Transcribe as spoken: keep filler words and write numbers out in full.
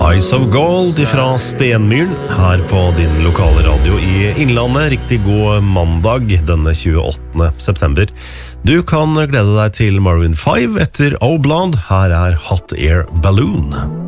Eyes of Gold fra Stenmyren her på din lokale radio i Innlandet. Riktig god mandag denne tjueåttende september. Du kan glede deg til Maroon five etter O Blonde. Her er Hot Air Balloon.